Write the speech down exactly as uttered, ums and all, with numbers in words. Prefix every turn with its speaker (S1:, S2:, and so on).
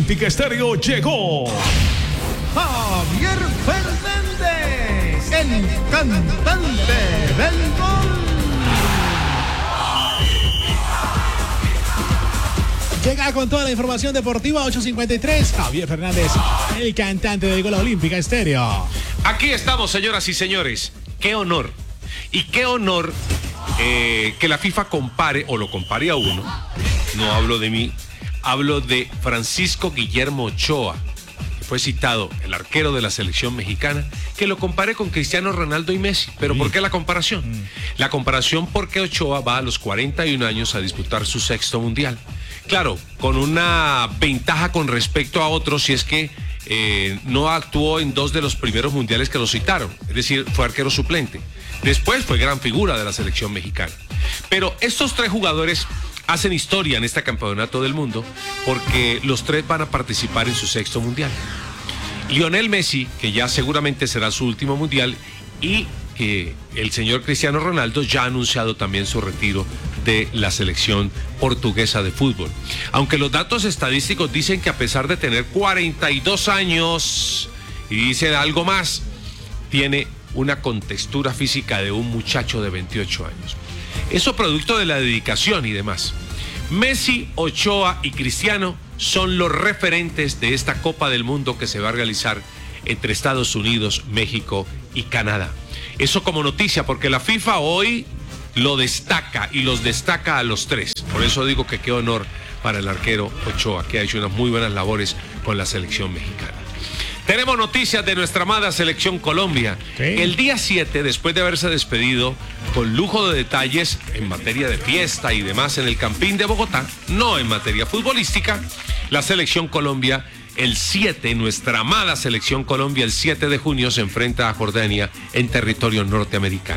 S1: Olímpica Estéreo llegó
S2: Javier Fernández, el cantante del gol.
S3: Llega con toda la información deportiva, ocho cincuenta y tres. Javier Fernández, el cantante del gol Olímpica Estéreo.
S4: Aquí estamos, señoras y señores. Qué honor. Y qué honor eh, que la FIFA compare, o lo compare a uno. No hablo de mí, hablo de Francisco Guillermo Ochoa. Fue citado el arquero de la selección mexicana, que lo compare con Cristiano Ronaldo y Messi. ¿Pero sí. por qué la comparación? Mm. La comparación porque Ochoa va a los cuarenta y un años a disputar su sexto mundial. Claro, con una ventaja con respecto a otros, si es que eh, no actuó en dos de los primeros mundiales que lo citaron. Es decir, fue arquero suplente. Después fue gran figura de la selección mexicana. Pero estos tres jugadores hacen historia en este campeonato del mundo porque los tres van a participar en su sexto mundial. Lionel Messi, que ya seguramente será su último mundial, y que el señor Cristiano Ronaldo ya ha anunciado también su retiro de la selección portuguesa de fútbol. Aunque los datos estadísticos dicen que a pesar de tener cuarenta y dos años, y dicen algo más, tiene una contextura física de un muchacho de veintiocho años. Eso producto de la dedicación y demás. Messi, Ochoa y Cristiano son los referentes de esta Copa del Mundo que se va a realizar entre Estados Unidos, México y Canadá. Eso como noticia, porque la FIFA hoy lo destaca y los destaca a los tres. Por eso digo que qué honor para el arquero Ochoa, que ha hecho unas muy buenas labores con la selección mexicana. Tenemos noticias de nuestra amada selección Colombia. ¿Sí? El día siete, después de haberse despedido con lujo de detalles en materia de fiesta y demás en el Campín de Bogotá, no en materia futbolística, la selección Colombia, el siete, nuestra amada selección Colombia, el siete de junio se enfrenta a Jordania en territorio norteamericano.